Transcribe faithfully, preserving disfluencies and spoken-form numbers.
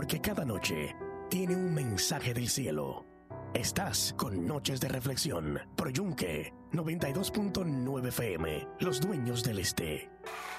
porque cada noche tiene un mensaje del cielo. Estás con Noches de Reflexión, Pro Yunque, noventa y dos punto nueve F M, Los Dueños del Este.